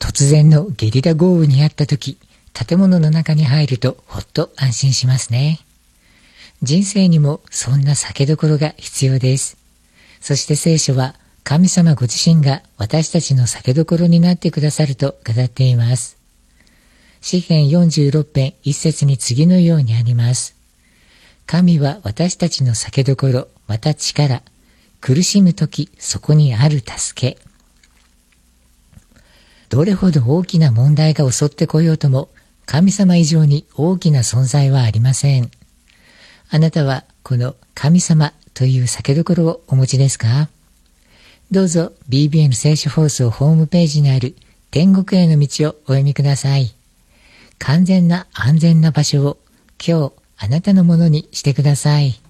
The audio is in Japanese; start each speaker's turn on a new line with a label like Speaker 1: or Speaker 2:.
Speaker 1: 突然のゲリラ豪雨にあった時、建物の中に入るとほっと安心しますね。人生にもそんな酒どころが必要です。そして聖書は神様ご自身が私たちの酒どころになってくださると語っています。詩編46編1節に次のようにあります。神は私たちの酒どころ、また力、苦しむときそこにある助け。どれほど大きな問題が襲ってこようとも、神様以上に大きな存在はありません。あなたはこの神様という酒どころをお持ちですか？どうぞ BBN 聖書放送ホームページにある天国への道をお読みください。完全な安全な場所を今日あなたのものにしてください。